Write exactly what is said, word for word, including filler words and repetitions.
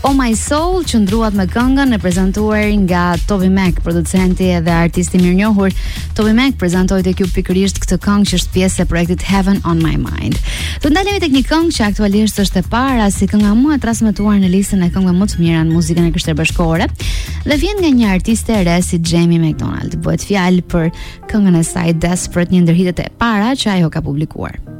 Oh My Soul qëndruat me këngën e prezantuar nga Toby Mac, producenti dhe artisti mirënjohur. Toby Mac prezantoi tek ju pikërisht këtë këngë që është pjesë e projektit Heaven on My Mind. Do ndalemi tek një këngë që aktualisht është e para si kënga më e transmetuar në listën e këngëve më të mira në muzikën e kështër bashkëkohore dhe vjen nga një artiste e re si Jamie McDonald. Bëhet fjalë për këngën e saj Desperate, një ndër hitet e para që ajo ka publikuar.